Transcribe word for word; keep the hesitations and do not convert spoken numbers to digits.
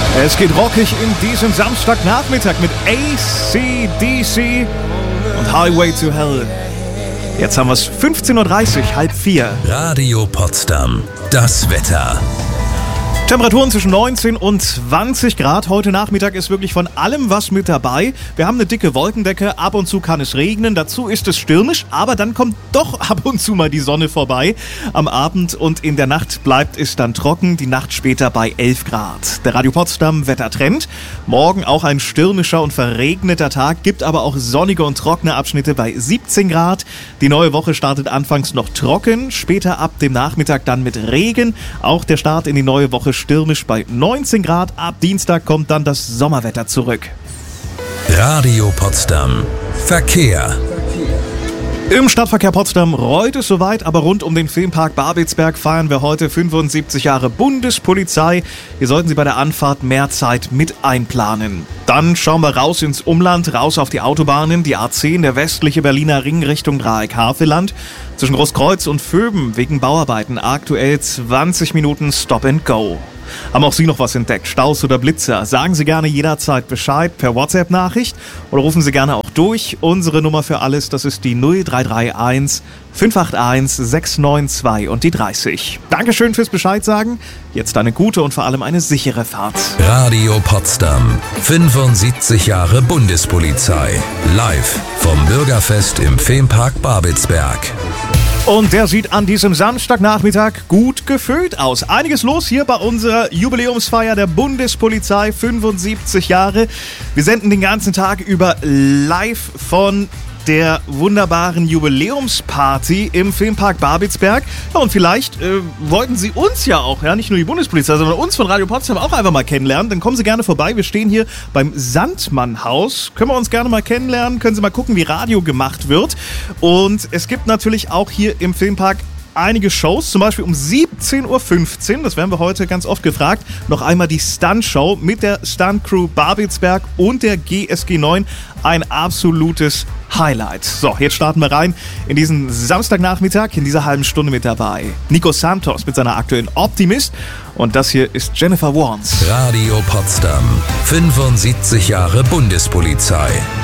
Es geht rockig in diesem Samstagnachmittag mit A C D C und Highway to Hell. Jetzt haben wir es fünfzehn Uhr dreißig, halb vier. Radio Potsdam, das Wetter. Temperaturen zwischen neunzehn und zwanzig Grad. Heute Nachmittag ist wirklich von allem was mit dabei. Wir haben eine dicke Wolkendecke, ab und zu kann es regnen, dazu ist es stürmisch, aber dann kommt doch ab und zu mal die Sonne vorbei. Am Abend und in der Nacht bleibt es dann trocken, die Nacht später bei elf Grad. Der Radio Potsdam Wettertrend. Morgen auch ein stürmischer und verregneter Tag, gibt aber auch sonnige und trockene Abschnitte bei siebzehn Grad. Die neue Woche startet anfangs noch trocken, später ab dem Nachmittag dann mit Regen. Auch der Start in die neue Woche stürmisch bei neunzehn Grad. Ab Dienstag kommt dann das Sommerwetter zurück. Radio Potsdam. Verkehr. Im Stadtverkehr Potsdam rollt es soweit, aber rund um den Filmpark Babelsberg feiern wir heute fünfundsiebzig Jahre Bundespolizei. Hier sollten Sie bei der Anfahrt mehr Zeit mit einplanen. Dann schauen wir raus ins Umland, raus auf die Autobahnen. Die A zehn, der westliche Berliner Ring Richtung Dreieck Havelland. Zwischen Großkreuz und Vöben wegen Bauarbeiten aktuell zwanzig Minuten Stop and Go. Haben auch Sie noch was entdeckt? Staus oder Blitzer? Sagen Sie gerne jederzeit Bescheid per WhatsApp-Nachricht oder rufen Sie gerne auch durch. Unsere Nummer für alles, das ist die null drei drei eins fünf acht eins sechs neun zwei und die dreißig. Dankeschön fürs Bescheid sagen. Jetzt eine gute und vor allem eine sichere Fahrt. Radio Potsdam. fünfundsiebzig Jahre Bundespolizei. Live vom Bürgerfest im Filmpark Babelsberg. Und der sieht an diesem Samstagnachmittag gut gefüllt aus. Einiges los hier bei unserer Jubiläumsfeier der Bundespolizei, fünfundsiebzig Jahre. Wir senden den ganzen Tag über live von der wunderbaren Jubiläumsparty im Filmpark Babelsberg. Ja, und vielleicht äh, wollten Sie uns ja auch, ja, nicht nur die Bundespolizei, sondern uns von Radio Potsdam auch einfach mal kennenlernen. Dann kommen Sie gerne vorbei. Wir stehen hier beim Sandmann-Haus. Können wir uns gerne mal kennenlernen. Können Sie mal gucken, wie Radio gemacht wird. Und es gibt natürlich auch hier im Filmpark einige Shows, zum Beispiel um siebzehn Uhr fünfzehn, das werden wir heute ganz oft gefragt, noch einmal die Stunt-Show mit der Stunt-Crew Babelsberg und der G S G neun. Ein absolutes Highlight. So, jetzt starten wir rein in diesen Samstagnachmittag, in dieser halben Stunde mit dabei. Nico Santos mit seiner aktuellen Optimist und das hier ist Jennifer Warnes. Radio Potsdam. fünfundsiebzig Jahre Bundespolizei.